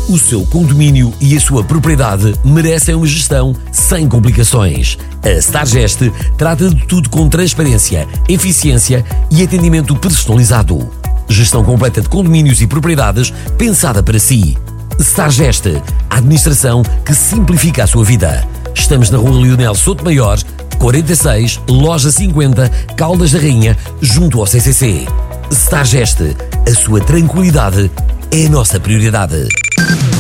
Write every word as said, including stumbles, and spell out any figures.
O seu condomínio e a sua propriedade merecem uma gestão sem complicações. A Stargest trata de tudo com transparência, eficiência e atendimento personalizado. Gestão completa de condomínios e propriedades pensada para si. Stargest, a administração que simplifica a sua vida. Estamos na Rua Leonel Sotomayor, quarenta e seis, Loja cinquenta, Caldas da Rainha, junto ao C C C. Stargest, a sua tranquilidade é a nossa prioridade.